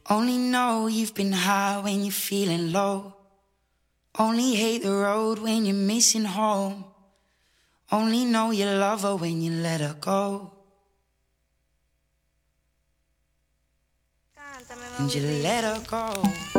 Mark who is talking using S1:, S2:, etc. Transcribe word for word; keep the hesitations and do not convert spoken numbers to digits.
S1: Only know you've been high when you're feeling low. Only hate the road when you're missing home. Only know you love her when you let her go.
S2: Cántame,
S1: And you
S2: Mauricio.
S1: let her go.